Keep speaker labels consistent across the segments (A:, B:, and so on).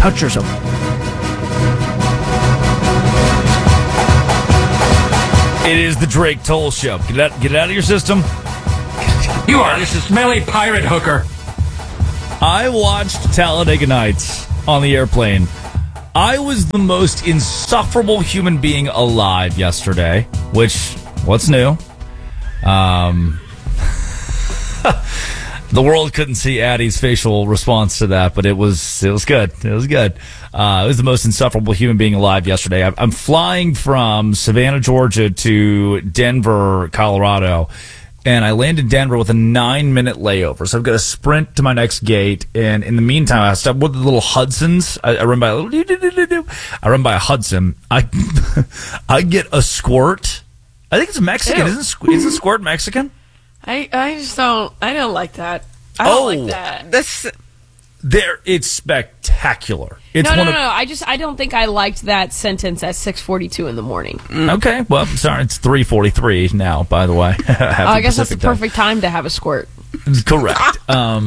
A: touch yourself.
B: It is the Drake Toll Show. Get it out of your system.
C: You are just a smelly pirate hooker.
B: I watched Talladega Nights on the airplane. I was the most insufferable human being alive yesterday, which, what's new? The world couldn't see Addie's facial response to that, but it was good. It was good. It was the most insufferable human being alive yesterday. I'm flying from Savannah, Georgia to Denver, Colorado, and I land in Denver with a 9-minute layover. So I've got to sprint to my next gate, and in the meantime, I stop with the little Hudsons. I run by a Hudson. I get a Squirt. I think it's Mexican. Isn't Squirt Mexican?
D: I don't like that. I don't like that.
B: It's spectacular. It's
D: No. I don't think I liked that sentence at 6:42 in the morning.
B: Okay, well, sorry, it's 3:43 now, by the way.
D: I guess that's the perfect time to have a squirt.
B: Correct.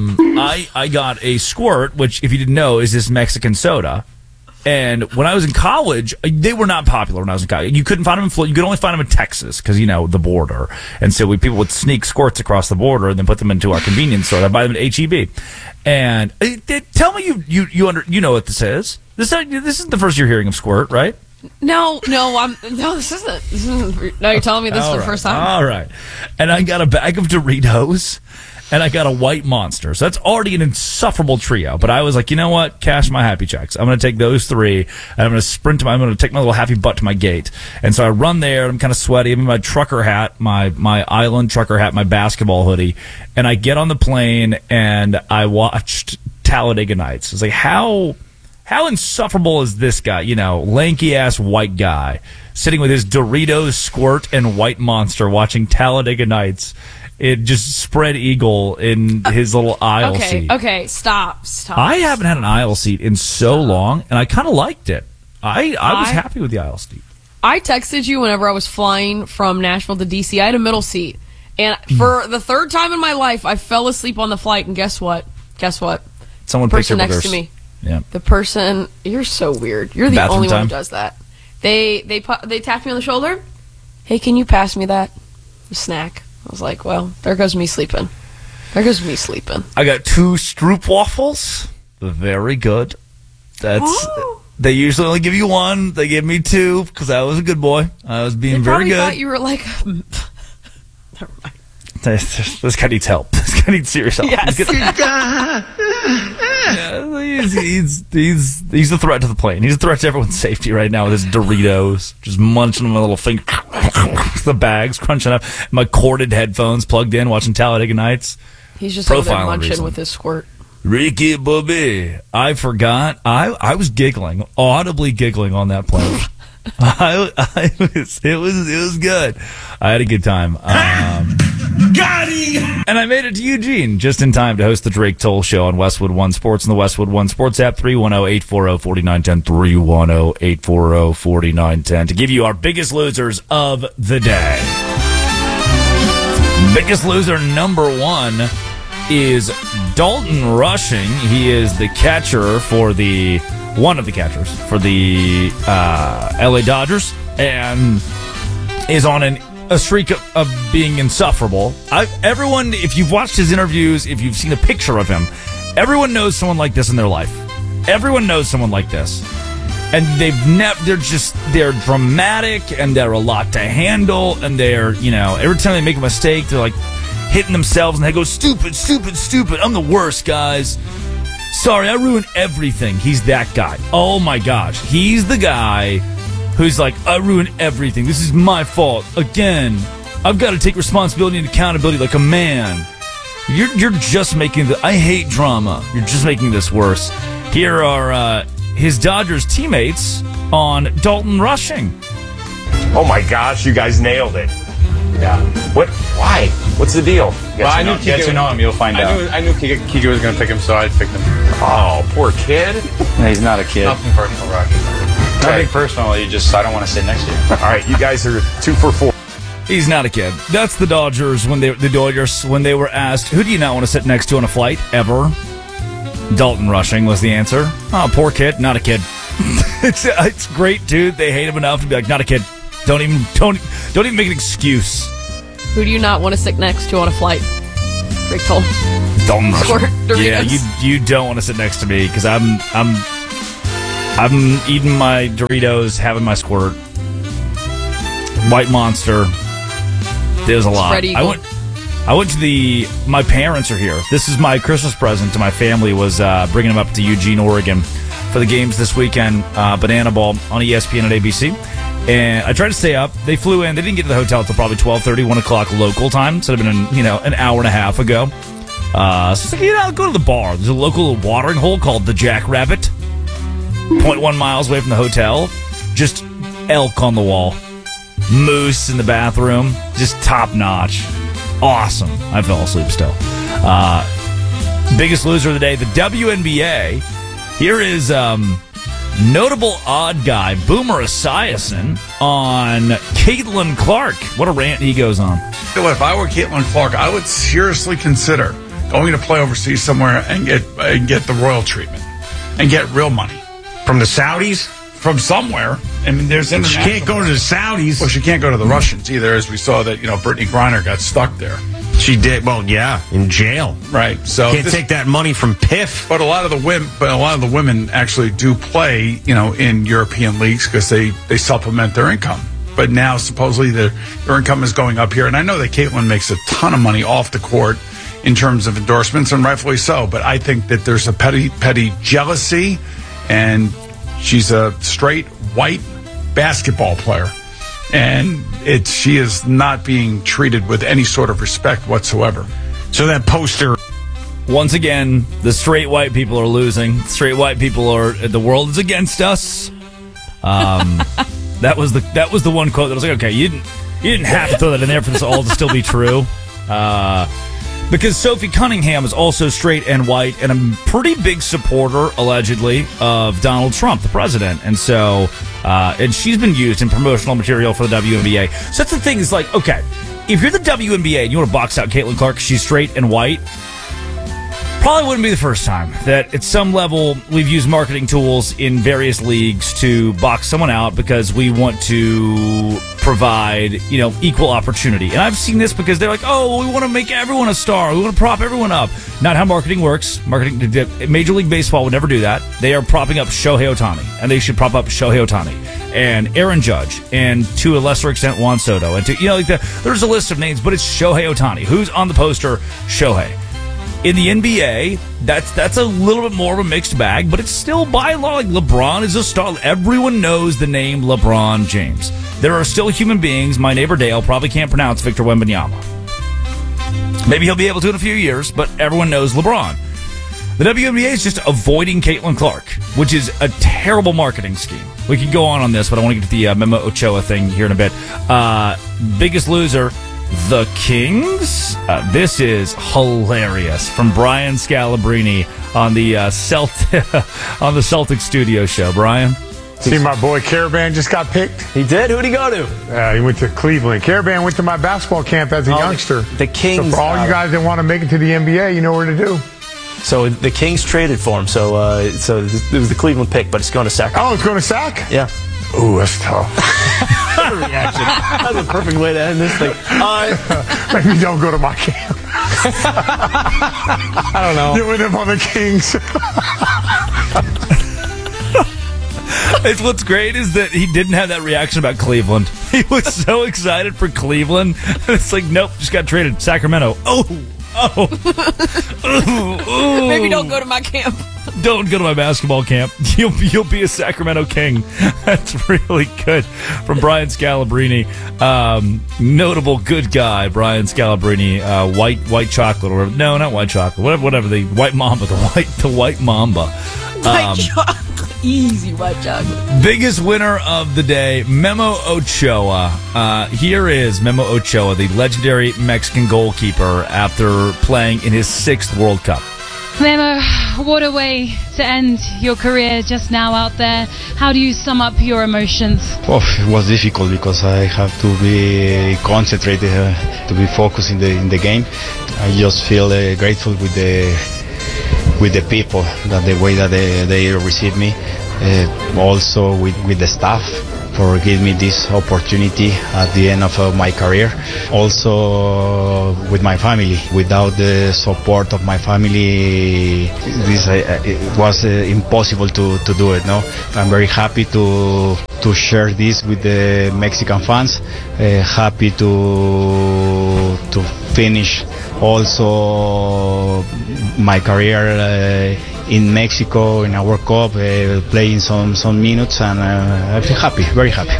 B: I got a Squirt, which, if you didn't know, is this Mexican soda. And when I was in college, they were not popular when I was in college. You couldn't find them in Florida. You could only find them in Texas because, the border. And so people would sneak squirts across the border and then put them into our convenience store. I'd buy them at H-E-B. And tell me you know what this is. This isn't the first you're hearing of Squirt, right?
D: No, this isn't. No, you're telling me this is the first time?
B: All right. And I got a bag of Doritos. And I got a White Monster. So that's already an insufferable trio. But I was like, you know what? Cash my happy checks. I'm going to take those three. And I'm going to I'm going to take my little happy butt to my gate. And so I run there. I'm kind of sweaty. I'm in my trucker hat, my island trucker hat, my basketball hoodie. And I get on the plane and I watched Talladega Nights. It's like, how insufferable is this guy? Lanky ass white guy sitting with his Doritos, Squirt, and White Monster watching Talladega Nights. It just spread eagle in his little aisle seat.
D: Okay, stop.
B: I haven't had an aisle seat in so long, and I kind of liked it. I was happy with the aisle seat.
D: I texted you whenever I was flying from Nashville to D.C. I had a middle seat. And for the third time in my life, I fell asleep on the flight, and guess what?
B: Someone
D: the
B: picked
D: person
B: your
D: next to me.
B: Yeah.
D: The person, you're so weird. You're the
B: Bathroom
D: only one
B: time?
D: who does that. They tapped me on the shoulder. Hey, can you pass me that snack? I was like, well, there goes me sleeping. I got 2
B: Stroop waffles. Very good. They usually only give you 1. They gave me 2 because I was a good boy. I was being very good.
D: They probably thought you were like... Never mind.
B: This guy needs help. This guy needs serious help.
D: Yes.
B: He's a threat to the plane. He's a threat to everyone's safety right now with his Doritos, just munching on my little finger, the bags crunching up, my corded headphones plugged in, watching Talladega Nights.
D: He's just over there munching with his Squirt.
B: Ricky Bobby, I forgot. I was giggling, audibly giggling on that plane. It was good. I had a good time.
C: Got him!
B: And I made it to Eugene just in time to host the Drake Toll Show on Westwood One Sports and the Westwood One Sports app, 310-840-4910, 310-840-4910, to give you our biggest losers of the day. Biggest loser number 1 is Dalton Rushing. He is the catcher for one of the catchers for the LA Dodgers, and is on a streak of being insufferable. Everyone, if you've watched his interviews, if you've seen a picture of him, everyone knows someone like this in their life. Everyone knows someone like this. And they're dramatic, and they're a lot to handle, and they're, every time they make a mistake, they're like hitting themselves, and they go, stupid, I'm the worst, guys. Sorry, I ruined everything. He's that guy. Oh my gosh. He's the guy who's like, I ruined everything. This is my fault. Again, I've got to take responsibility and accountability like a man. You're just making I hate drama. You're just making this worse. Here are his Dodgers teammates on Dalton Rushing.
E: Oh my gosh, you guys nailed it. Yeah. What? Why? What's the deal?
F: Well, I knew Kike would know him. You'll find out.
E: I knew Kike was going to pick him, so I picked him. Oh, poor kid.
F: No, he's not a kid.
E: Nothing personal, Rocky.
F: Nothing personal. I don't want to sit next to you.
E: All right, you guys are 2 for 4.
B: He's not a kid. That's the Dodgers when they were asked, who do you not want to sit next to on a flight ever? Dalton Rushing was the answer. Oh, poor kid. Not a kid. It's great, dude. They hate him enough to be like, not a kid. Don't even make an excuse.
D: Who do you not want to sit next to on a flight? Rick Toll.
B: Dalton
D: Squirt
B: Rushing.
D: Doritos.
B: Yeah, you don't want to sit next to me because I'm eating my Doritos, having my squirt. White Monster. There's a lot.
D: Spread Eagle.
B: I went to my parents are here. This is my Christmas present to my family, was bringing them up to Eugene, Oregon for the games this weekend, Banana Ball on ESPN and ABC. And I tried to stay up. They flew in. They didn't get to the hotel until probably 12:30, 1 o'clock local time. So it would have been, an hour and a half ago. So it's like, I'll go to the bar. There's a local watering hole called the Jackrabbit. 0.1 miles away from the hotel. Just elk on the wall. Moose in the bathroom. Just top notch. Awesome. I fell asleep still. Biggest loser of the day, the WNBA. Here is notable odd guy, Boomer Esiason, on Caitlin Clark. What a rant he goes on.
A: If I were Caitlin Clark, I would seriously consider going to play overseas somewhere and get the royal treatment and get real money.
E: From the Saudis?
A: From somewhere. I mean, there's
E: She
A: international.
E: can't go to the Saudis.
A: Well, she can't go to the Russians either, as we saw that, Brittany Griner got stuck there.
E: She did. Well, yeah, in jail.
A: Right. So
E: Can't take that money from PIF.
A: But a lot of the women actually do play, in European leagues because they supplement their income. But now supposedly their income is going up here, and I know that Caitlin makes a ton of money off the court in terms of endorsements, and rightfully so. But I think that there's a petty jealousy, and she's a straight white basketball player, and she is not being treated with any sort of respect whatsoever.
E: So that poster.
B: Once again, the straight white people are losing. Straight white people the world is against us. That was the one quote that I was like, okay, you didn't have to throw that in there for this all to still be true. Because Sophie Cunningham is also straight and white and a pretty big supporter, allegedly, of Donald Trump, the president. And so, and she's been used in promotional material for the WNBA. So that's the thing is like, okay, if you're the WNBA and you want to box out Caitlin Clark because she's straight and white, probably wouldn't be the first time that at some level we've used marketing tools in various leagues to box someone out because we want to provide, equal opportunity. And I've seen this because they're like, oh, we want to make everyone a star. We want to prop everyone up. Not how marketing works. Major League Baseball would never do that. They are propping up Shohei Ohtani, and they should prop up Shohei Ohtani and Aaron Judge and to a lesser extent Juan Soto. And there's a list of names, but it's Shohei Ohtani. Who's on the poster? Shohei. In the NBA, that's a little bit more of a mixed bag, but it's still by and large like LeBron is a star. Everyone knows the name LeBron James. There are still human beings. My neighbor Dale probably can't pronounce Victor Wembanyama. Maybe he'll be able to in a few years, but everyone knows LeBron. The WNBA is just avoiding Caitlin Clark, which is a terrible marketing scheme. We could go on this, but I want to get to the Memo Ochoa thing here in a bit. Biggest loser, the Kings. This is hilarious from Brian Scalabrine on the Celtics studio show. Brian?
G: See, my boy Caravan just got picked.
H: He did? Who'd he go to?
G: He went to Cleveland. Caravan went to my basketball camp as a youngster.
H: The Kings.
G: So for all you guys that want to make it to the NBA, you know where to do.
H: So the Kings traded for him. So it was the Cleveland pick, but it's going to Sac.
G: Oh, it's going to Sac?
H: Yeah.
G: Ooh, that's tough.
H: Reaction. That's a perfect way to end this thing.
G: Maybe don't go to my camp.
H: I don't know.
G: You end up on the Kings.
B: What's great is that he didn't have that reaction about Cleveland. He was so excited for Cleveland. It's like, nope, just got traded. Sacramento.
D: Maybe don't go to my camp.
B: Don't go to my basketball camp. You'll be a Sacramento King. That's really good from Brian Scalabrine. Notable good guy, Brian Scalabrine. White chocolate or no, not white chocolate. Whatever the white mamba. The white mamba.
D: White chocolate. Easy white chocolate.
B: Biggest winner of the day, Memo Ochoa. Here is Memo Ochoa, the legendary Mexican goalkeeper after playing in his 6th World Cup.
I: Memo, what a way to end your career just now out there. How do you sum up your emotions?
F: Oh, it was difficult because I have to be concentrated, to be focused in the game. I just feel grateful with with the people, that the way that they receive me, also with the staff, for giving me this opportunity at the end of my career. Also with my family. Without the support of my family, it was impossible to do it. No, I'm very happy to share this with the Mexican fans. Happy to finish also my career in Mexico in a World Cup, playing some minutes, and I feel happy, very happy.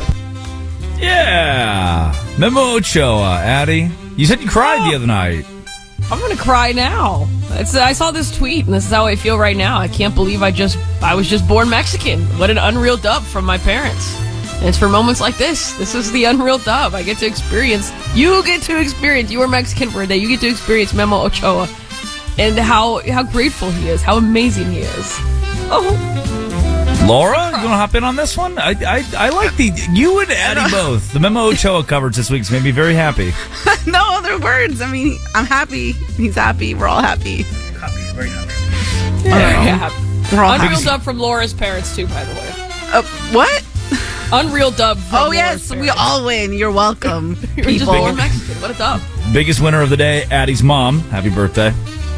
B: Yeah, Memo Ochoa, Addy. You said you cried the other night.
D: I'm gonna cry now. I saw this tweet, and this is how I feel right now. I can't believe I was just born Mexican. What an unreal dub from my parents. And it's for moments like this. This is the unreal dub. I get to experience. You get to experience. You are Mexican for a day. You get to experience Memo Ochoa. And how grateful he is, how amazing he is. Oh,
B: Laura, you want to hop in on this one? I like you and Addie both. The Memo Ochoa coverage this week's made me very happy.
J: No other words. I mean, I'm happy. He's happy. We're all happy.
F: Happy, very happy.
D: yeah.
J: We're all
D: Unreal
J: happy.
D: dub from Laura's parents too, by the way.
J: What?
D: Unreal dub from Laura's
J: Yes,
D: parents.
J: we all win. You're welcome,
D: You're just
J: people.
D: born Mexican. What a dub.
B: Biggest winner of the day, Addie's mom. Happy birthday.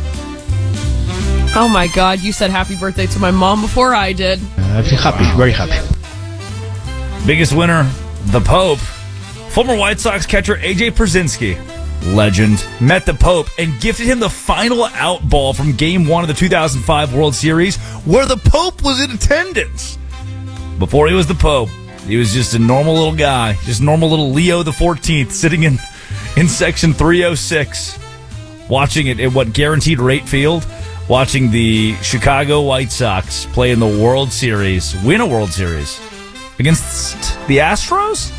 D: Oh my God, you said happy birthday to my mom before I did.
F: I feel happy, very happy.
B: Biggest winner, the Pope. Former White Sox catcher A.J. Pierzynski, legend, met the Pope and gifted him the final out ball from Game 1 of the 2005 World Series, where the Pope was in attendance. Before he was the Pope, he was just a normal little guy, just normal little Leo the 14th, sitting in section 306, watching it at what guaranteed rate field, watching the Chicago White Sox play in the World Series, win a World Series against the Astros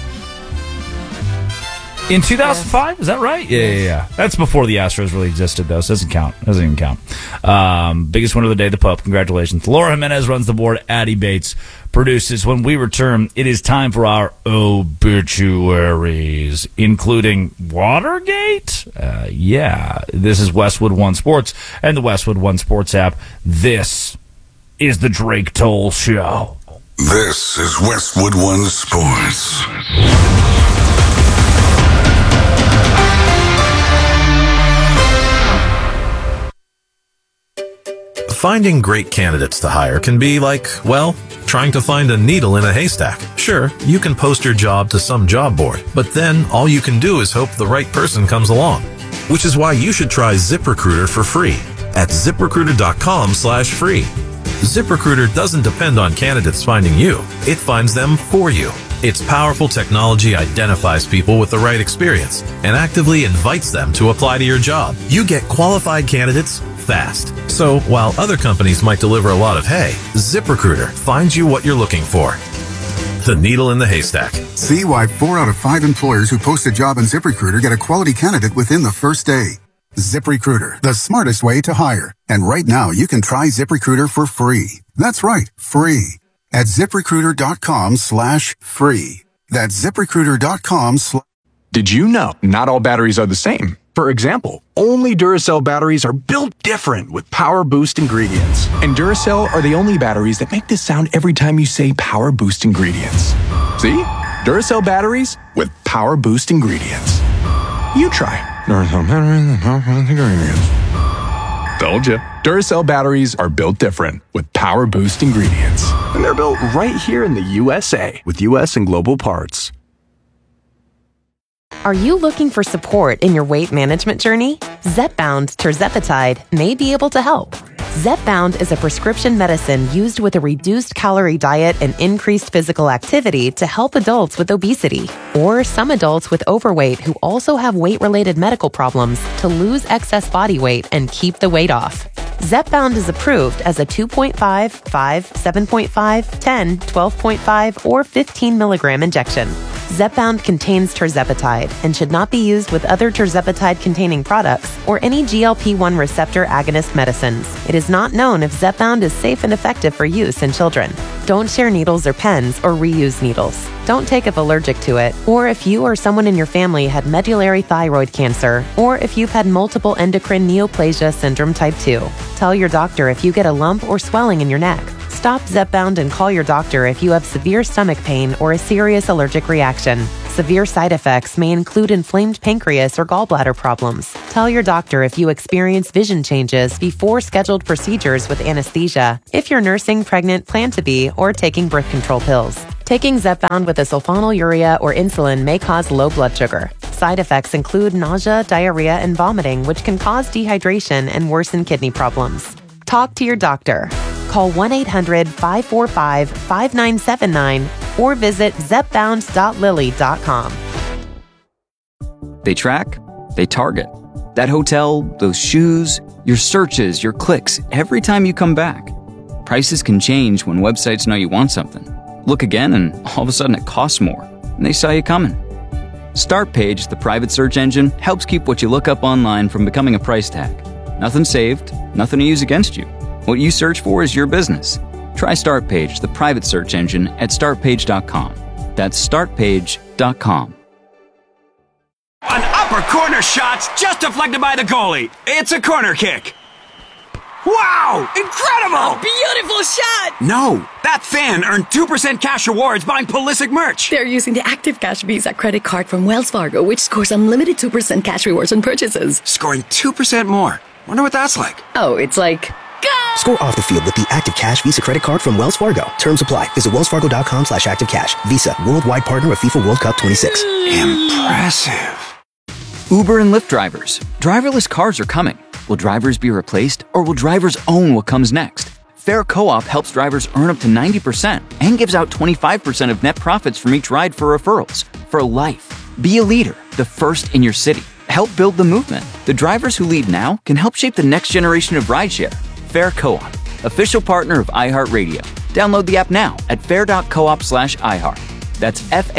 B: in 2005. Is that right? Yeah. That's before the Astros really existed, though, so it doesn't even count. Biggest winner of the day, the Pope. Congratulations. Laura Jimenez runs the board. Addie Bates produces. When we return, it is time for our obituaries, including Watergate. This is Westwood One Sports and the Westwood One Sports app. This is the Drake Toll Show.
K: This is Westwood One Sports.
L: Finding great candidates to hire can be like, well, trying to find a needle in a haystack. Sure, you can post your job to some job board, but then all you can do is hope the right person comes along. Which is why you should try ZipRecruiter for free at ZipRecruiter.com/free. ZipRecruiter doesn't depend on candidates finding you. It finds them for you. Its powerful technology identifies people with the right experience and actively invites them to apply to your job. You get qualified candidates fast. So while other companies might deliver a lot of hay, ZipRecruiter finds you what you're looking for. The needle in the haystack.
M: See why 4 out of 5 employers who post a job on ZipRecruiter get a quality candidate within the first day. ZipRecruiter, the smartest way to hire. And right now you can try ZipRecruiter for free. That's right, free. At ZipRecruiter.com/free. That's ZipRecruiter.com/.
N: Did you know not all batteries are the same? For example, only Duracell batteries are built different with Power Boost ingredients. And Duracell are the only batteries that make this sound every time you say Power Boost ingredients. See? Duracell batteries with Power Boost ingredients. You try. Duracell batteries with Power Boost ingredients. Told ya. Duracell batteries are built different with Power Boost ingredients. And they're built right here in the USA with US and global parts.
O: Are you looking for support in your weight management journey? Zepbound tirzepatide may be able to help. Zepbound is a prescription medicine used with a reduced calorie diet and increased physical activity to help adults with obesity or some adults with overweight who also have weight-related medical problems to lose excess body weight and keep the weight off. Zepbound is approved as a 2.5, 5, 7.5, 10, 12.5, or 15 milligram injection. Zepbound contains tirzepatide and should not be used with other tirzepatide-containing products or any GLP-1 receptor agonist medicines. It is not known if Zepbound is safe and effective for use in children. Don't share needles or pens or reuse needles. Don't take if allergic to it, or if you or someone in your family had medullary thyroid cancer, or if you've had multiple endocrine neoplasia syndrome type 2. Tell your doctor if you get a lump or swelling in your neck. Stop Zepbound and call your doctor if you have severe stomach pain or a serious allergic reaction. Severe side effects may include inflamed pancreas or gallbladder problems. Tell your doctor if you experience vision changes before scheduled procedures with anesthesia, if you're nursing, pregnant, plan to be, or taking birth control pills. Taking Zepbound with a sulfonylurea or insulin may cause low blood sugar. Side effects include nausea, diarrhea, and vomiting, which can cause dehydration and worsen kidney problems. Talk to your doctor. Call 1-800-545-5979 or visit zepbound.lilly.com.
P: They track, they target. That hotel, those shoes, your searches, your clicks, every time you come back. Prices can change when websites know you want something. Look again and all of a sudden it costs more, and they saw you coming. Startpage, the private search engine, helps keep what you look up online from becoming a price tag. Nothing saved, nothing to use against you. What you search for is your business. Try Startpage, the private search engine, at startpage.com. That's startpage.com.
Q: An upper corner shot's just deflected by the goalie. It's a corner kick. Wow! Incredible!
R: A beautiful shot!
Q: No, that fan earned 2% cash rewards buying Pulisic merch.
R: They're using the Active Cash Visa credit card from Wells Fargo, which scores unlimited 2% cash rewards on purchases.
Q: Scoring 2% more. Wonder what that's like.
R: Oh, it's like...
S: Score off the field with the Active Cash Visa credit card from Wells Fargo. Terms apply. Visit wellsfargo.com/activecash. Visa, worldwide partner of FIFA World Cup 26.
Q: Impressive.
P: Uber and Lyft drivers. Driverless cars are coming. Will drivers be replaced, or will drivers own what comes next? Fair Co-op helps drivers earn up to 90% and gives out 25% of net profits from each ride for referrals. For life. Be a leader, the first in your city. Help build the movement. The drivers who lead now can help shape the next generation of rideshare. Fair Co-op, official partner of iHeartRadio. Download the app now at fair.coop/iHeart. That's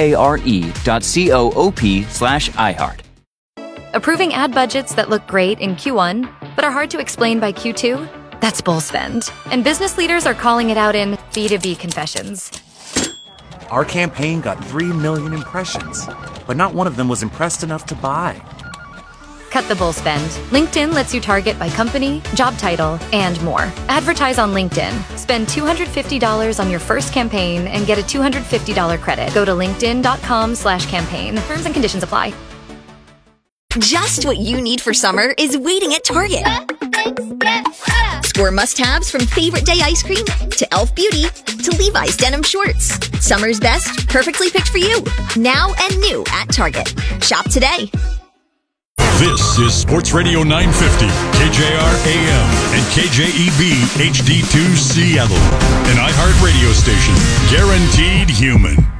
P: FARE.coop/iHeart.
T: Approving ad budgets that look great in Q1, but are hard to explain by Q2? That's bull spend. And business leaders are calling it out in B2B confessions.
U: Our campaign got 3 million impressions, but not one of them was impressed enough to buy.
T: Cut the bull spend. LinkedIn lets you target by company, job title, and more. Advertise on LinkedIn. Spend $250 on your first campaign and get a $250 credit. Go to linkedin.com/campaign. Terms and conditions apply.
V: Just what you need for summer is waiting at Target. Score must-haves from Favorite Day ice cream to Elf Beauty to Levi's denim shorts. Summer's best, perfectly picked for you. Now and new at Target. Shop today.
W: This is Sports Radio 950, KJR AM and KJEB HD2 Seattle, an iHeart radio station, guaranteed human.